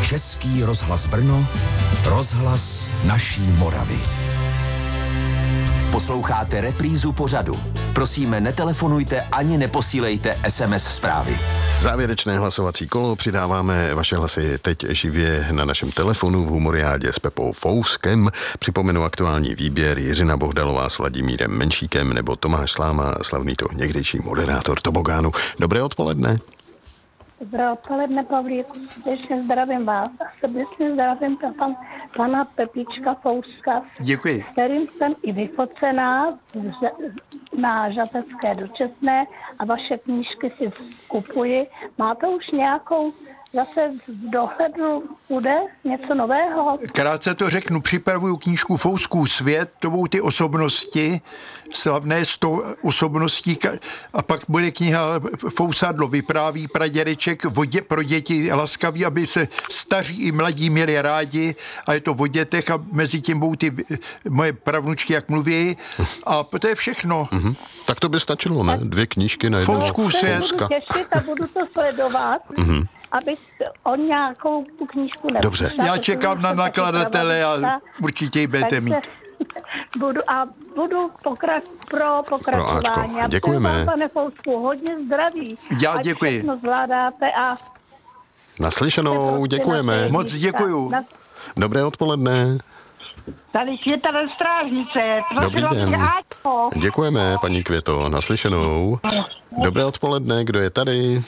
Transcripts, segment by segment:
Český rozhlas Brno, rozhlas naší Moravy. Posloucháte reprízu pořadu. Prosíme, netelefonujte ani neposílejte SMS zprávy. Závěrečné hlasovací kolo, přidáváme vaše hlasy teď živě na našem telefonu v Humoriádě s Pepou Fouskem. Připomenu aktuální výběr: Jiřina Bohdalová s Vladimírem Menšíkem nebo Tomáš Sláma, slavný to někdejší moderátor Tobogánu. Dobré odpoledne. Dobré odpoledne, Pavlíku. Srdečně zdravím vás a srdečně zdravím pana Pepíčka Fouska. Děkuji. S kterým jsem i vyfocená na Žatecké dočasné a vaše knížky si kupuji. Máte už nějakou zase v dohledu bude něco nového? Krátce to řeknu, připravuju knížku Fouskův svět, to budou ty osobnosti, slavné 100 osobností, a pak bude kniha Fousadlo vypráví, pradědeček pro děti laskavý, aby se staří i mladí měli rádi, a je to o dětech a mezi tím budou ty moje pravnučky, jak mluví, a to je všechno. Mm-hmm. Tak to by stačilo, ne? 2 knížky na jednoho Fouskův svět. Budu těšit a budu to sledovat. Mm-hmm. Aby on nějakou tu knížku nebyl. Dobře. Já čekám na nakladatele a určitě ji budete mít. Budu pokračování. A děkujeme. Vám, pane Fousku, hodně zdraví. Já děkuji. Všechno zvládáte a... Naslyšenou, děkujeme. Moc děkuju. Dobré odpoledne. Tady Květa ve Strážnice. Dobrý den. Děkujeme, paní Květo, naslyšenou. Dobré odpoledne, kdo je tady?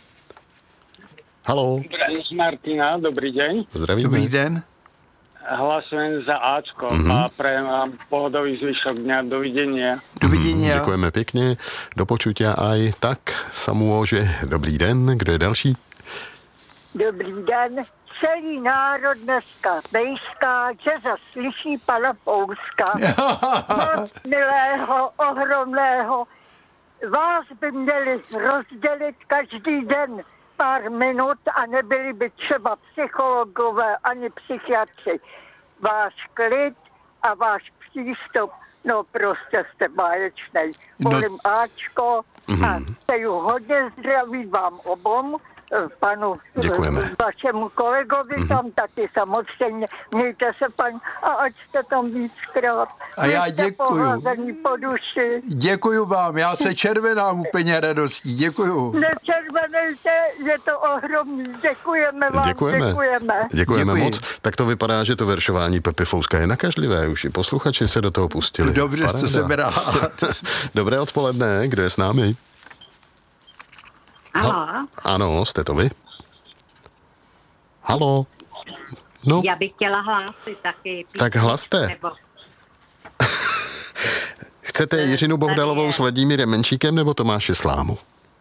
Haló. Martina, dobrý deň. Zdravíme. Dobrý den. Hlasujem za Ačko a prajem vám pohodový zvyšok dňa. Dovidenia. Dovidenia. Děkujeme pěkně. Do počutia aj tak samůže. Dobrý den. Kdo je další? Dobrý den. Celý národ dneska bejská, že zaslyší pana Fouska. Moc milého, ohromného. Vás by měli rozdělit každý den pár minut a nebyli by třeba psychologové ani psychiatři. Váš klid a váš přístup, no prostě jste báječnej. Volím Ačko a přeju hodně zdraví vám obom, panu vašemu kolegovi tam taky samozřejmě. Mějte se, a ať jste tam víckrát. A já děkuju. Po duši. Děkuju vám, já se červenám úplně radostí. Děkuju. Nečervenejte, je to ohromný. Děkujeme vám. Děkujeme moc. Tak to vypadá, že to veršování Pepy Fouska je nakažlivé. Už i posluchači se do toho pustili. Dobře, co jsem rád. Dobré odpoledne, kdo je s námi? Ano, jste to vy? Haló? No. Já bych chtěla hlásit taky. Tak hlaste. Nebo... Chcete Jiřinu Bohdalovou s Vladimírem Menšíkem nebo Tomáše Slámu?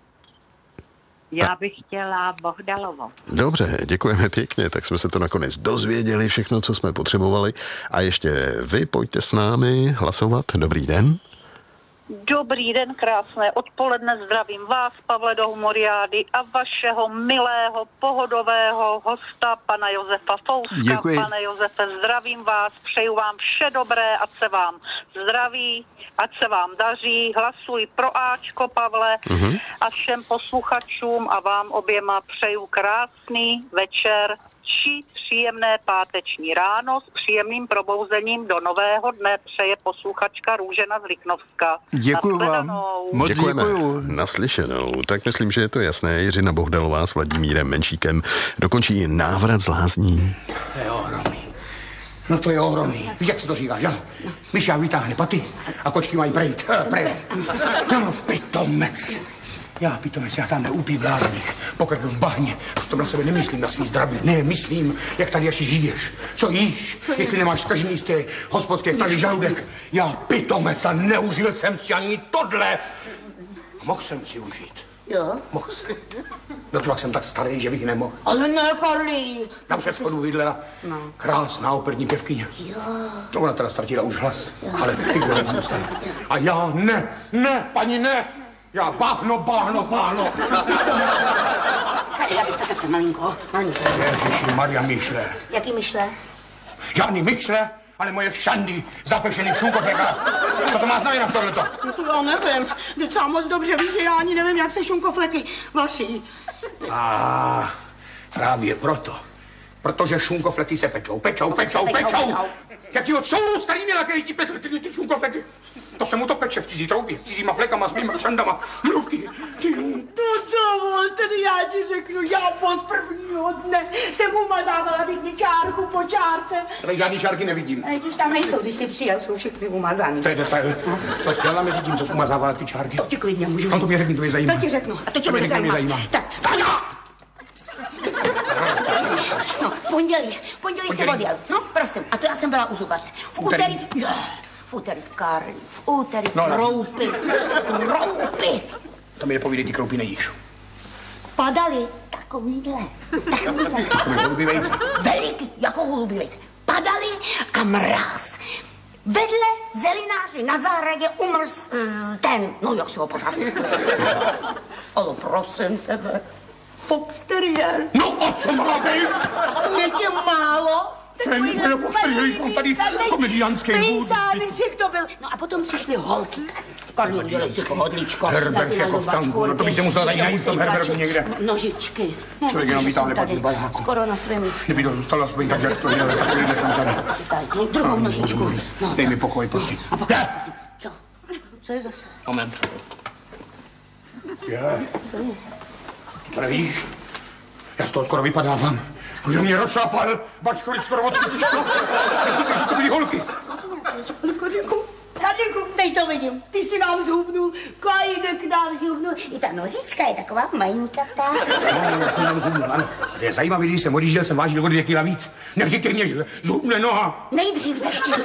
Já bych chtěla Bohdalovou. Dobře, děkujeme pěkně, tak jsme se to nakonec dozvěděli, všechno, co jsme potřebovali. A ještě vy pojďte s námi hlasovat. Dobrý den. Dobrý den, krásné odpoledne, zdravím vás, Pavle, do Humoriády a vašeho milého, pohodového hosta, pana Josefa Fouska. Děkuji. Pane Josefe, zdravím vás, přeju vám vše dobré, ať se vám zdraví, ať se vám daří, hlasuj pro Ačko, Pavle, a všem posluchačům a vám oběma přeju krásný večer či příjemné páteční ráno s příjemným probouzením do nového dne přeje posluchačka Růžena z Liknovska. Děkuju vám. Moc děkuju. Naslyšenou. Tak myslím, že je to jasné. Jiřina Bohdalová s Vladimírem Menšíkem dokončí návrat z lázní. To je ohromný. No to je ohromný. Víš, jak se to říká, že? Myšák vytáhne paty a kočky mají prejít. No, pitomec. Já tam neúpí v lázních, pokrk v bahně. Už to na sebe nemyslím, na svý zdraví. Ne, myslím, jak tady ještě žiješ. Co jíš? Jestli nemáš zkažený z té hospodské starý žaludek. Já pitomec a neužil jsem si ani tohle. Mohl jsem si užít. Jo? Mohl jsem. Dotvak jsem tak starý, že bych nemohl. Ale ne, Karlí. Napřed schodu bydlela krásná operní pěvkyně. Jo. No, ona teda ztratila už hlas, ale figurem zůstane. A já ne, paní ne. Já báhno. Já bych to zase malinko. Ježiši Maria Myšle. Jaký myšle? Žádný myšle, ale moje šandy zapečený v šunkoflekách. Co to má znamenat tohleto? No to já nevím. Teď sám moc dobře víš, že já ani nevím, jak se šunkofleky vaří. Právě proto Protože šunkoflety se pečou. Jakýho coulu starý měl, jaký ty šunkoflety? To se mu to peče v cizí troubě, s cizíma flekama, s mýma kšandama. Mluv ty. No tedy já ti řeknu, já od prvního dne jsem umazávala vidně čárku po čárce. Tady žádný čárky nevidím. A když tam nejsou, když jsi přijel, jsou všechny umazaný. To je detail. Co jsi dělala mezi tím, co jsi umazávala ty čárky? To ti klidně můžu říct. No to mě řekni, to mě zajímá. To ti řeknu a to tě bude zajímat. Tak, no, v pondělí jsem odjel. No, prosím, a to já jsem byla u zubaře. V úterý Karlí, v úterý kroupy. To mi nepovídej, ty kroupy nejíš. Padaly takovýhle. Veliký, jako holubí vejce. Padaly a mráz. Vedle zelináři na zahradě umřel ten, no jak se ho pořád ale prosím tebe, fox terrier. No a co má být? To je tě málo? Ten fox terrier, když mám tady komediánský hůd. Pejsáneček to byl. No a potom přišly holky. Karlín, dělej si pohodlíčko. Herbert jako v tanku, no to by se musel zajít najít v tom Herbertu někde. Nožičky. Člověk jenom vytáhne pak z balháku. Skoro na svém místě. Kdyby to zůstalo aspoň tak, jak to je, ale takový tam tady. No, druhou nožičku. Dej mi pokoj, prosím. A pokoj. Co? Co je zase? Moment. Co je? Víš, já z toho skoro vypadávám. Už mě rozšlapal, bačkovi skoro od 3 číslo. Neříkej, že to byly holky. Kadlíku, dej to vidím. Ty si nám zhubnul, Kajínek nám zhubnul. I ta nozička je taková malinkatá. No, já jsem nám zhubnul, ano. Je zajímavý, když jsem odjížděl, jsem vážil o 2 kila víc. Neříkej mě, že zhubne noha. Nejdřív zaštíhnu.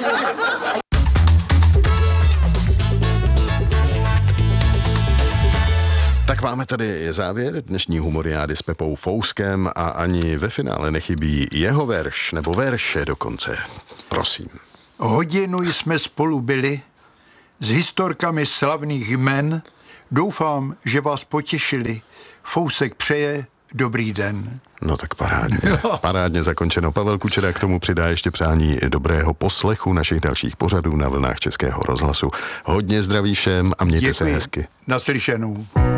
Tak máme tady závěr dnešní humoriády s Pepou Fouskem a ani ve finále nechybí jeho verš, nebo verše dokonce. Prosím. Hodinu jsme spolu byli s historkami slavných jmen. Doufám, že vás potěšili. Fousek přeje dobrý den. No tak parádně. Parádně zakončeno. Pavel Kučera k tomu přidá ještě přání dobrého poslechu našich dalších pořadů na vlnách Českého rozhlasu. Hodně zdraví všem a mějte se hezky. Naslyšenou.